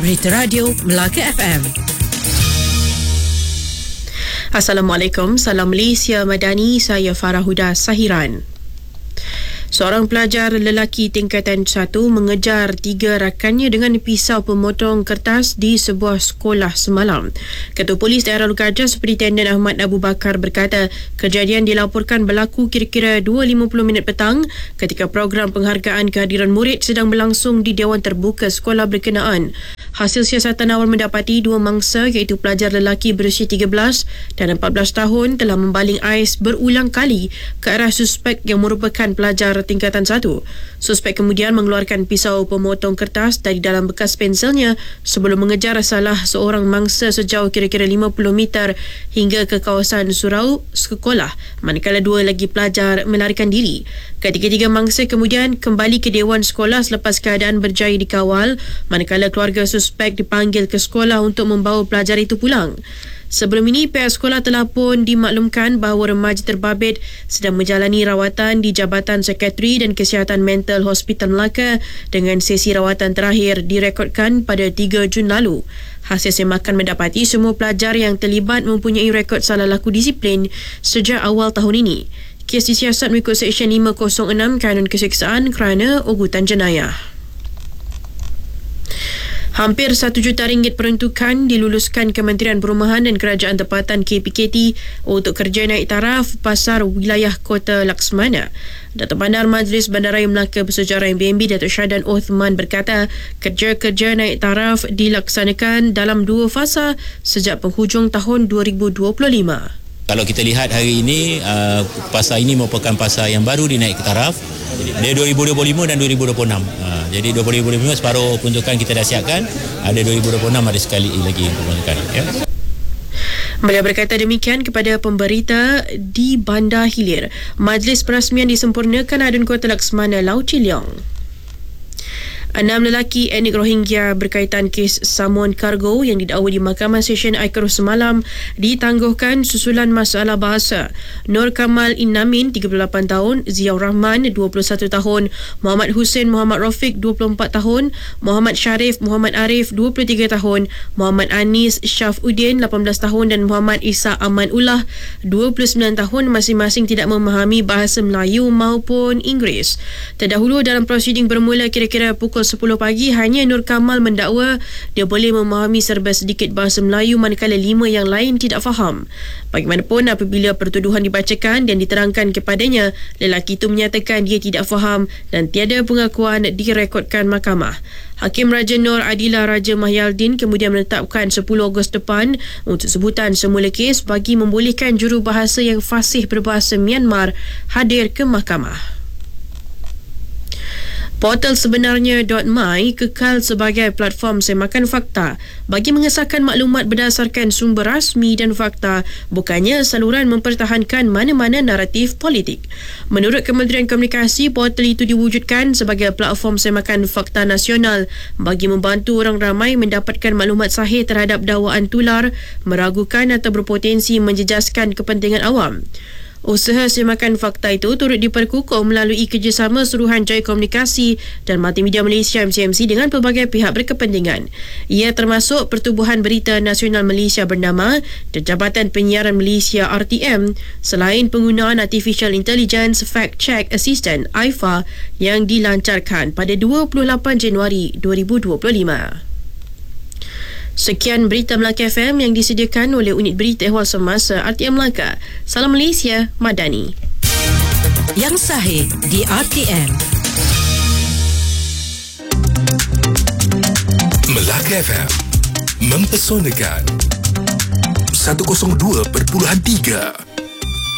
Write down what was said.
Berita Radio Melaka FM. Assalamualaikum, salam Malaysia Madani, saya Farah Huda Sahiran. Seorang pelajar lelaki tingkatan 1 mengejar 3 rakannya dengan pisau pemotong kertas di sebuah sekolah semalam. Ketua Polis Daerah Lukaja Superintendent Ahmad Abu Bakar berkata, kejadian dilaporkan berlaku kira-kira 2.50 petang ketika program penghargaan kehadiran murid sedang berlangsung di Dewan Terbuka sekolah berkenaan. Hasil siasatan awal mendapati 2 mangsa iaitu pelajar lelaki berusia 13 dan 14 tahun telah membaling ais berulang kali ke arah suspek yang merupakan pelajar tingkatan 1. Suspek kemudian mengeluarkan pisau pemotong kertas dari dalam bekas pensilnya sebelum mengejar salah seorang mangsa sejauh kira-kira 50 meter hingga ke kawasan surau sekolah, manakala 2 lagi pelajar melarikan diri. Ketiga-tiga mangsa kemudian kembali ke Dewan Sekolah selepas keadaan berjaya dikawal, manakala keluarga suspek dipanggil ke sekolah untuk membawa pelajar itu pulang. Sebelum ini, pihak sekolah telah pun dimaklumkan bahawa remaja terbabit sedang menjalani rawatan di Jabatan Sekretari dan Kesihatan Mental Hospital Melaka dengan sesi rawatan terakhir direkodkan pada 3 Jun lalu. Hasil semakan mendapati semua pelajar yang terlibat mempunyai rekod salah laku disiplin sejak awal tahun ini. Kes disiasat mengikut Seksyen 506 Kanun Keseksaan kerana ugutan jenayah. Hampir RM1 juta peruntukan diluluskan Kementerian Perumahan dan Kerajaan Tempatan KPKT untuk kerja naik taraf pasar wilayah Kota Laksmana. Datuk Bandar Majlis Bandaraya Melaka Bersejarah MBMB Datuk Syahdan Othman berkata, kerja-kerja naik taraf dilaksanakan dalam 2 fasa sejak penghujung tahun 2025. Kalau kita lihat hari ini, pasar ini merupakan pasar yang baru dinaik ke taraf. Dia 2025 dan 2026. Jadi 2025 separuh peruntukan kita dah siapkan. Ada 2026 ada sekali lagi peruntukan. Ya. Beliau berkata demikian kepada pemberita di Bandar Hilir. Majlis perasmian disempurnakan Adun Kota Laksmana Lau Chiliong. 6 lelaki etnik Rohingya berkaitan kes samuan kargo yang didakwa di Mahkamah Session Aikrus semalam ditangguhkan susulan masalah bahasa. Nur Kamal Inamin 38 tahun, Ziaur Rahman 21 tahun, Muhammad Hussein Muhammad Rafiq 24 tahun, Muhammad Sharif Muhammad Arif 23 tahun, Muhammad Anis Syafuddin 18 tahun dan Muhammad Isa Aman Ullah 29 tahun masing-masing tidak memahami bahasa Melayu maupun Inggeris. Terdahulu dalam prosiding bermula kira-kira pukul 10 pagi, hanya Nur Kamal mendakwa dia boleh memahami serba sedikit bahasa Melayu manakala 5 yang lain tidak faham. Bagaimanapun, apabila pertuduhan dibacakan dan diterangkan kepadanya, lelaki itu menyatakan dia tidak faham dan tiada pengakuan direkodkan mahkamah. Hakim Raja Nur Adila Raja Mahyaldin kemudian menetapkan 10 Ogos depan untuk sebutan semula kes bagi membolehkan jurubahasa yang fasih berbahasa Myanmar hadir ke mahkamah. Portal sebenarnya.my kekal sebagai platform semakan fakta bagi mengesahkan maklumat berdasarkan sumber rasmi dan fakta, bukannya saluran mempertahankan mana-mana naratif politik. Menurut Kementerian Komunikasi, portal itu diwujudkan sebagai platform semakan fakta nasional bagi membantu orang ramai mendapatkan maklumat sahih terhadap dakwaan tular, meragukan atau berpotensi menjejaskan kepentingan awam. Usaha semakan fakta itu turut diperkukuh melalui kerjasama Suruhanjaya Komunikasi dan Multimedia Malaysia MCMC dengan pelbagai pihak berkepentingan. Ia termasuk Pertubuhan Berita Nasional Malaysia bernama dan Jabatan Penyiaran Malaysia RTM, selain penggunaan Artificial Intelligence Fact Check Assistant AIFA yang dilancarkan pada 28 Januari 2025. Sekian Berita Melaka FM yang disediakan oleh Unit Berita Ehwal Semasa RTM Melaka. Salam Malaysia Madani. Yang sahih di RTM. Melaka FM mempesonakan 102.3